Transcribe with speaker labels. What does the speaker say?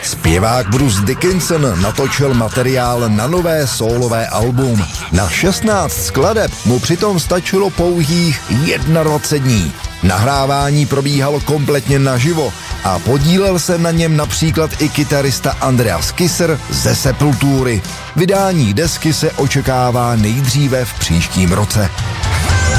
Speaker 1: Zpěvák Bruce Dickinson natočil materiál na nové sólové album. Na 16 skladeb mu přitom stačilo pouhých 21 dní. Nahrávání probíhalo kompletně naživo a podílel se na něm například i kytarista Andreas Kisser ze Sepultury. Vydání desky se očekává nejdříve v příštím roce.